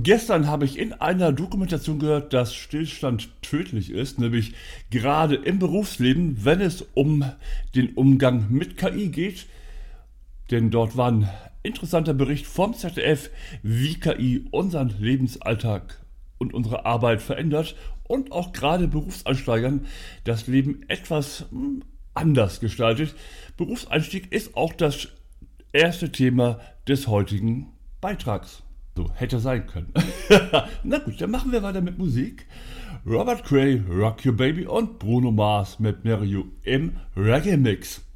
Gestern habe ich in einer Dokumentation gehört, dass Stillstand tödlich ist, nämlich gerade im Berufsleben, wenn es um den Umgang mit KI geht. Denn dort war ein interessanter Bericht vom ZDF, wie KI unseren Lebensalltag und unsere Arbeit verändert und auch gerade Berufseinsteigern das Leben etwas anders gestaltet. Berufseinstieg ist auch das erste Thema des heutigen Beitrags. So hätte sein können. Na gut, dann machen wir weiter mit Musik. Robert Cray, Rock Your Baby und Bruno Mars mit Mary You im Reggae Mix.